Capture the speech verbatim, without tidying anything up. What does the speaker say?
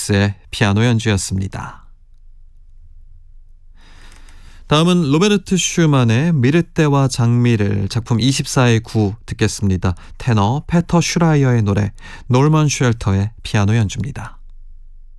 브루스의 피아노 연주였습니다. 다음은 로베르트 슈만의 미르떼와 장미를 작품 이십사의 구 듣겠습니다. 테너 페터 슈라이어의 노래, 놀먼 쉘터의 피아노 연주입니다.